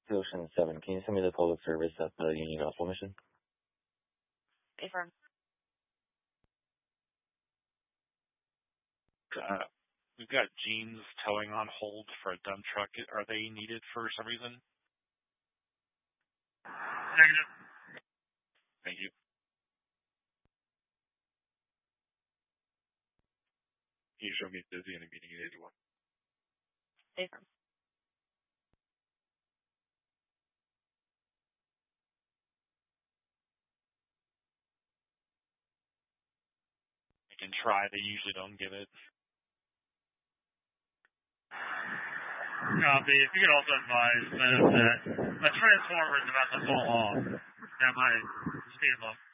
Ocean 7, can you send me the public service at the Union Gospel Mission? Affirm. We've got Jeans towing on hold for a dump truck. Are they needed for some reason? Negative. Thank you. Can you show me busy in a meeting at 81? Affirm. I can try. They usually don't give it. Copy. If you could also advise that a transformer is about to fall off, that might speed them up.